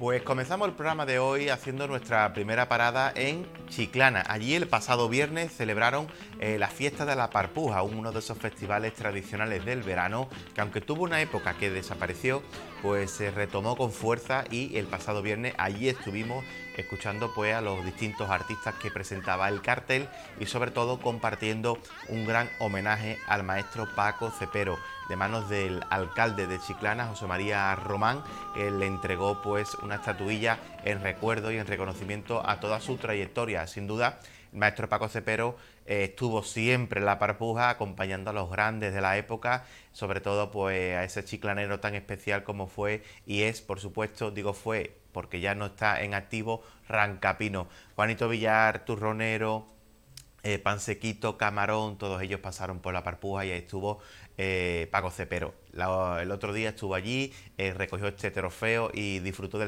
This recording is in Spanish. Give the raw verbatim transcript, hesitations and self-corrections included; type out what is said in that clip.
Pues comenzamos el programa de hoy haciendo nuestra primera parada en Chiclana. Allí el pasado viernes celebraron eh, la fiesta de la Parpuja, uno de esos festivales tradicionales del verano que, aunque tuvo una época que desapareció, pues se retomó con fuerza, y el pasado viernes allí estuvimos escuchando pues a los distintos artistas que presentaba el cartel, y sobre todo compartiendo un gran homenaje al maestro Paco Cepero, de manos del alcalde de Chiclana, José María Román. Él le entregó pues una estatuilla en recuerdo y en reconocimiento a toda su trayectoria. Sin duda, el maestro Paco Cepero eh, estuvo siempre en la Parpuja acompañando a los grandes de la época, sobre todo pues a ese chiclanero tan especial como fue y es, por supuesto, digo fue porque ya no está en activo, Rancapino. Juanito Villar, turronero, eh, Pansequito, Camarón, todos ellos pasaron por la Parpuja y ahí estuvo eh, Paco Cepero. La, el otro día estuvo allí, eh, recogió este trofeo y disfrutó del